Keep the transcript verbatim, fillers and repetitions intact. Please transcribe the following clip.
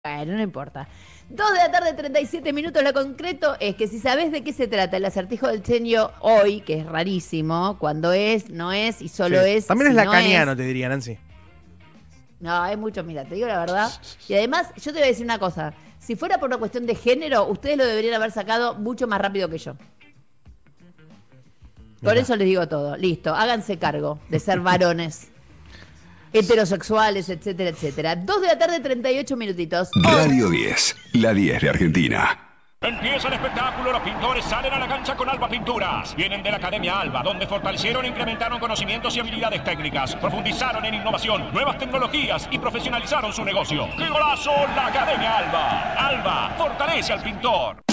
Bueno, no importa. Dos de la tarde, treinta y siete minutos. Lo concreto es que si sabes de qué se trata el acertijo del Chenio hoy, que es rarísimo, cuando es, no es y solo Sí. es. También si es no lacaniano, es. te diría, Nancy. No, hay mucho, mira, te digo la verdad. Y además, yo te voy a decir una cosa. Si fuera por una cuestión de género, ustedes lo deberían haber sacado mucho más rápido que yo. Por Mirá. eso les digo todo. Listo, háganse cargo de ser varones. Heterosexuales, etcétera, etcétera. Dos de la tarde, treinta y ocho minutitos. Radio diez, la diez de Argentina. Empieza el espectáculo, los pintores salen a la cancha con Alba Pinturas. Vienen de la Academia Alba, donde fortalecieron e incrementaron conocimientos y habilidades técnicas. Profundizaron en innovación, nuevas tecnologías y profesionalizaron su negocio. ¡Qué golazo! La Academia Alba. Alba, fortalece al pintor.